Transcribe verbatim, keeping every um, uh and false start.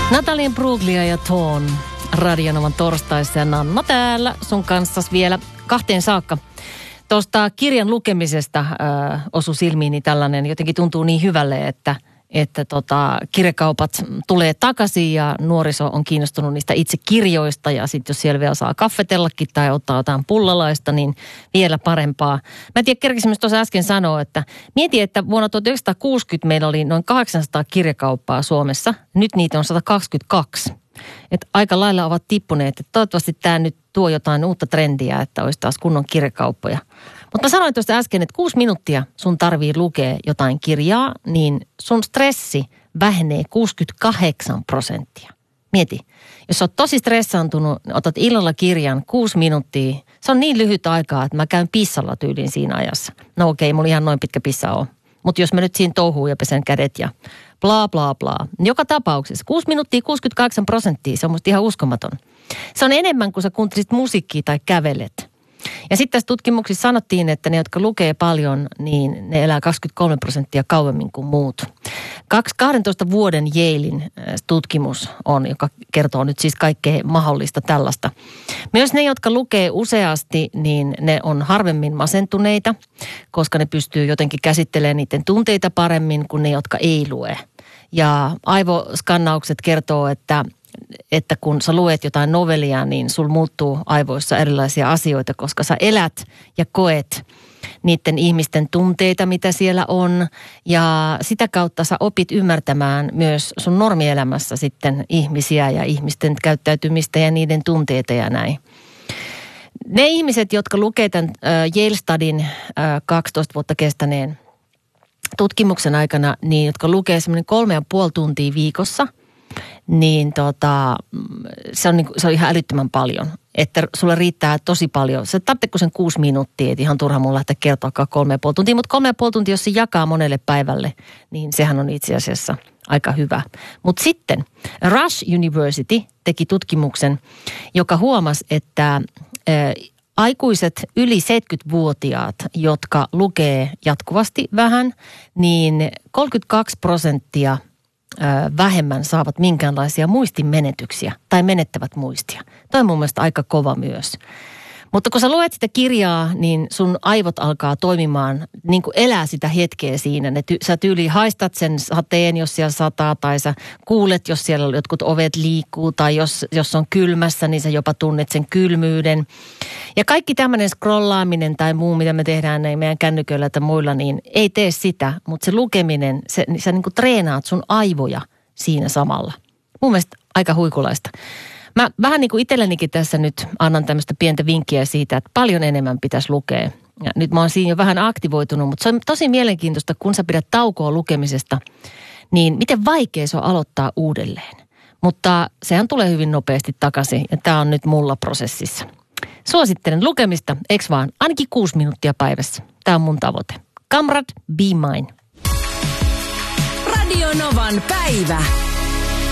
Natalia Bruglia ja Ton Radionovan torstaissa ja Nanna täällä sun kanssas vielä kahteen saakka. Tuosta kirjan lukemisesta äh, osui silmiini tällainen, jotenkin tuntuu niin hyvälle, että, että tota, kirjakaupat tulee takaisin ja nuoriso on kiinnostunut niistä itse kirjoista ja sitten jos siellä vielä saa kaffetellakin tai ottaa jotain pullalaista, niin vielä parempaa. Mä en tiedä, kerkisin myös tuossa äsken sanoa, että mietin, että vuonna tuhatyhdeksänsataakuusikymmentä meillä oli noin kahdeksansataa kirjakauppaa Suomessa. Nyt niitä on sata kaksikymmentäkaksi. Että aika lailla ovat tippuneet, että toivottavasti tämä nyt tuo jotain uutta trendiä, että olisi taas kunnon kirjakauppoja. Mutta mä sanoin tuosta äsken, että kuusi minuuttia sun tarvii lukea jotain kirjaa, niin sun stressi vähenee kuusikymmentäkahdeksan prosenttia. Mieti, jos sä oot tosi stressaantunut, otat illalla kirjan kuusi minuuttia. Se on niin lyhyt aikaa, että mä käyn pissalla tyyliin siinä ajassa. No okei, mulla ihan noin pitkä pissa on. Mutta jos mä nyt siinä touhuun ja pesen kädet ja bla bla bla. Joka tapauksessa kuusi minuuttia, kuusikymmentäkahdeksan prosenttia, se on musta ihan uskomaton. Se on enemmän kuin sä kuuntelisit musiikkia tai kävelet. Ja sitten tässä tutkimuksissa sanottiin, että ne, jotka lukee paljon, niin ne elää kaksikymmentäkolme prosenttia kauemmin kuin muut. kahdentoista vuoden Yalein tutkimus on, joka kertoo nyt siis kaikkea mahdollista tällaista. Myös ne, jotka lukee useasti, niin ne on harvemmin masentuneita, koska ne pystyy jotenkin käsittelemään niiden tunteita paremmin kuin ne, jotka ei lue. Ja aivoskannaukset kertoo, että että kun sä luet jotain novellia, niin sul muuttuu aivoissa erilaisia asioita, koska sä elät ja koet niiden ihmisten tunteita, mitä siellä on. Ja sitä kautta sä opit ymmärtämään myös sun normielämässä sitten ihmisiä ja ihmisten käyttäytymistä ja niiden tunteita ja näin. Ne ihmiset, jotka lukee tämän Yale Studyn kaksitoista vuotta kestäneen tutkimuksen aikana, niin jotka lukee semmoinen kolme ja puoli tuntia viikossa, niin tota, se on, niinku, se on ihan älyttömän paljon. Että sulla riittää tosi paljon. Sä tarvitsetko sen kuusi minuuttia, että ihan turha mun lähteä kertoakaan kolme ja puoli tuntia. Mutta kolme ja puoli tuntia, jos se jakaa monelle päivälle, niin sehän on itse asiassa aika hyvä. Mutta sitten Rush University teki tutkimuksen, joka huomasi, että ä, aikuiset yli seitsemänkymmentävuotiaat, jotka lukee jatkuvasti vähän, niin kolmekymmentäkaksi prosenttia vähemmän saavat minkäänlaisia muistinmenetyksiä tai menettävät muistia. Toi on mun mielestä aika kova myös. Mutta kun sä luet sitä kirjaa, niin sun aivot alkaa toimimaan, niin kuin elää sitä hetkeä siinä. Ne ty- sä tyyliin haistat sen sateen, jos siellä sataa, tai sä kuulet, jos siellä jotkut ovet liikkuu, tai jos, jos on kylmässä, niin sä jopa tunnet sen kylmyyden. Ja kaikki tämmöinen scrollaaminen tai muu, mitä me tehdään näin meidän kännyköillä tai muilla, niin ei tee sitä, mutta se lukeminen, se, sä niin kuin treenaat sun aivoja siinä samalla. Mun mielestä aika huikulaista. Mä vähän niin kuin itsellenikin tässä nyt annan tämmöistä pientä vinkkiä siitä, että paljon enemmän pitäisi lukea. Ja nyt mä oon siinä jo vähän aktivoitunut, mutta se on tosi mielenkiintoista, kun sä pidät taukoa lukemisesta, niin miten vaikea se on aloittaa uudelleen. Mutta sehän tulee hyvin nopeasti takaisin ja tää on nyt mulla prosessissa. Suosittelen lukemista, eks vaan, ainakin kuusi minuuttia päivässä. Tää on mun tavoite. Kamrat, be mine. Radio Novan päivä.